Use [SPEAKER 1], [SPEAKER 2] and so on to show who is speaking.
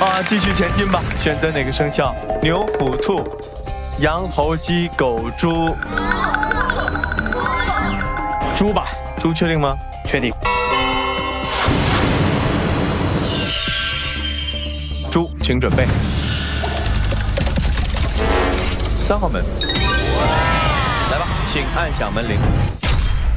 [SPEAKER 1] 继续前进吧。选择哪个生肖？牛、虎、兔、羊、猴、鸡、狗、猪。
[SPEAKER 2] 猪吧。
[SPEAKER 1] 猪确定吗？
[SPEAKER 2] 确定。
[SPEAKER 1] 猪，请准备。3号门，来吧，请按响门铃。